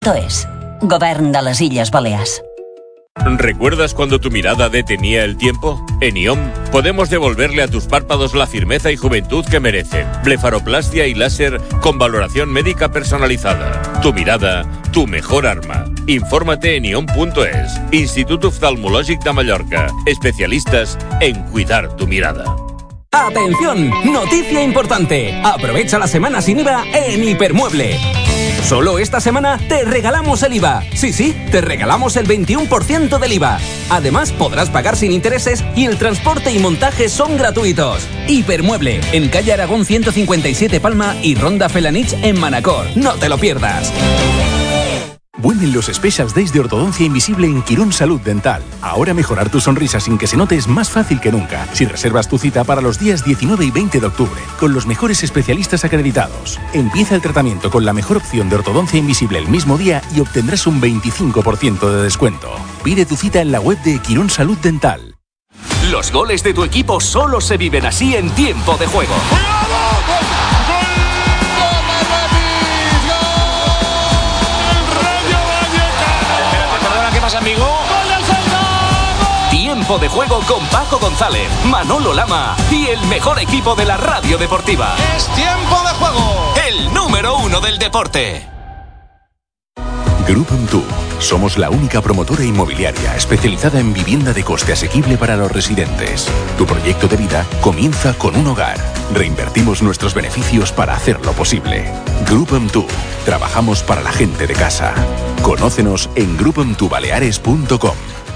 Es Govern de les Illes Balears. ¿Recuerdas cuando tu mirada detenía el tiempo? En IOM podemos devolverle a tus párpados la firmeza y juventud que merecen. Blefaroplastia y láser con valoración médica personalizada. Tu mirada, tu mejor arma. Infórmate en iom.es. Instituto Oftalmològic de Mallorca. Especialistas en cuidar tu mirada. ¡Atención! ¡Noticia importante! Aprovecha la semana sin IVA en Hipermueble. Solo esta semana te regalamos el IVA. Sí, te regalamos el 21% del IVA. Además, podrás pagar sin intereses y el transporte y montaje son gratuitos. Hipermueble, en calle Aragón 157 Palma y Ronda Felanich en Manacor. No te lo pierdas. Vuelven los Special Days de Ortodoncia Invisible en Quirón Salud Dental. Ahora mejorar tu sonrisa sin que se note es más fácil que nunca. Si reservas tu cita para los días 19 y 20 de octubre, con los mejores especialistas acreditados. Empieza el tratamiento con la mejor opción de ortodoncia invisible el mismo día y obtendrás un 25% de descuento. Pide tu cita en la web de Quirón Salud Dental. Los goles de tu equipo solo se viven así en tiempo de juego. Amigo. Tiempo de juego con Paco González, Manolo Lama y el mejor equipo de la radio deportiva. Es tiempo de juego. El número 1 del deporte. Group M2. Somos la única promotora inmobiliaria especializada en vivienda de coste asequible para los residentes. Tu proyecto de vida comienza con un hogar. Reinvertimos nuestros beneficios para hacerlo posible. Group M2. Trabajamos para la gente de casa. Conócenos en groupm2baleares.com.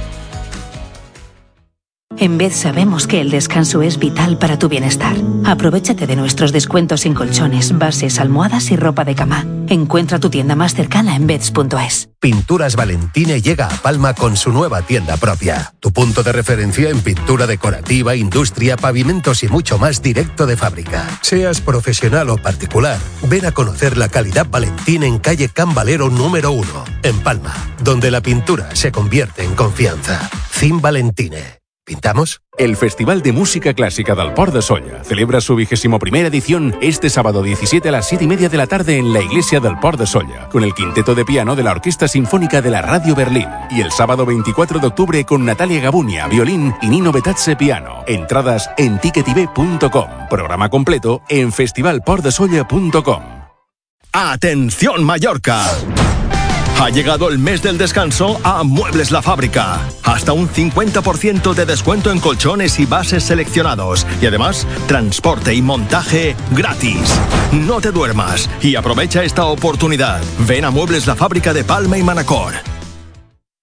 En Bed sabemos que el descanso es vital para tu bienestar. Aprovéchate de nuestros descuentos en colchones, bases, almohadas y ropa de cama. Encuentra tu tienda más cercana en beds.es. Pinturas Valentine llega a Palma con su nueva tienda propia. Tu punto de referencia en pintura decorativa, industria, pavimentos y mucho más directo de fábrica. Seas profesional o particular, ven a conocer la calidad Valentine en calle Can Valero número 1, en Palma, donde la pintura se convierte en confianza. Cim Valentine. ¿Pintamos? El Festival de Música Clásica del Port de Sóller celebra su 21ª edición este sábado 17 a las 7:30 de la tarde en la iglesia del Port de Sóller, con el quinteto de piano de la Orquesta Sinfónica de la Radio Berlín. Y el sábado 24 de octubre con Natalia Gabunia, violín, y Nino Betazze, piano. Entradas en ticketib.com. Programa completo en festivalportdesoller.com. ¡Atención Mallorca! Ha llegado el mes del descanso a Muebles La Fábrica. Hasta un 50% de descuento en colchones y bases seleccionados. Y además, transporte y montaje gratis. No te duermas y aprovecha esta oportunidad. Ven a Muebles La Fábrica de Palma y Manacor.